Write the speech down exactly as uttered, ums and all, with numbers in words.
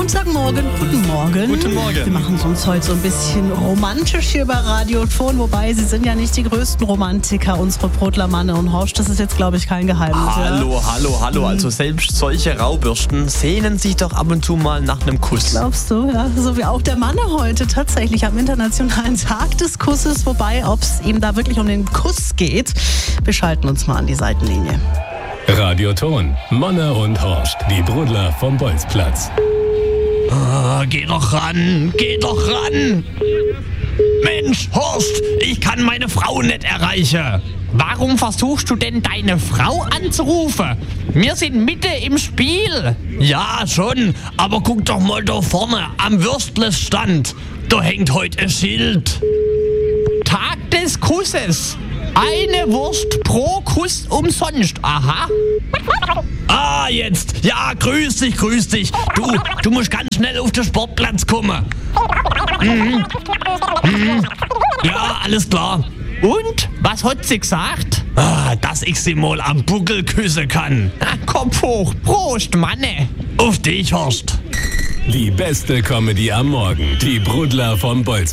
Samstagmorgen, guten Morgen. Guten Morgen. Wir machen es uns heute so ein bisschen romantisch hier bei Radio Ton, wobei sie sind ja nicht die größten Romantiker, unsere Brodler Manne und Horst. Das ist jetzt, glaube ich, kein Geheimnis. Hallo, ja? hallo, hallo. Also selbst solche Raubürsten sehnen sich doch ab und zu mal nach einem Kuss. Glaubst du, ja? So wie auch der Manne heute tatsächlich am Internationalen Tag des Kusses. Wobei, ob es ihm da wirklich um den Kuss geht, wir schalten uns mal an die Seitenlinie. Radio Ton, Manne und Horst, die Brudler vom Bolzplatz. Ah, geh doch ran, geh doch ran. Mensch, Horst, ich kann meine Frau nicht erreichen. Warum versuchst du denn deine Frau anzurufen? Wir sind mitten im Spiel. Ja, schon, aber guck doch mal da vorne am Würstlesstand. Da hängt heute ein Schild. Tag des Kusses. Eine Wurst pro Kuss umsonst. Aha. Ah, jetzt. Ja, grüß dich, grüß dich. Du, du musst ganz schnell auf den Sportplatz kommen. Mhm. Mhm. Ja, alles klar. Und? Was hat sie gesagt? Ah, dass ich sie mal am Buckel küssen kann. Na, Kopf hoch. Prost, Manne. Auf dich, Horst. Die beste Comedy am Morgen, die Brudler vom Bolzplatz.